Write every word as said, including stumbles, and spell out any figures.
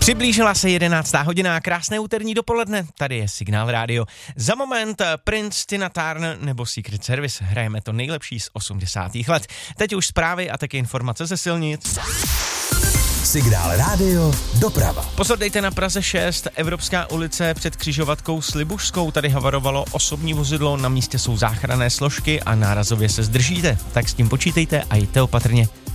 Přiblížila se jedenáctá hodina, krásné úterní dopoledne, tady je Signál rádio. Za moment Prince, Tina Turner nebo Secret Service, hrajeme to nejlepší z osmdesátých let. Teď už zprávy a taky informace ze silnic. Signál rádio, doprava. Pozor, dejte na Praze šest, Evropská ulice před křižovatkou s Libušskou, tady havarovalo osobní vozidlo, na místě jsou záchranné složky a nárazově se zdržíte, tak s tím počítejte a jděte opatrně.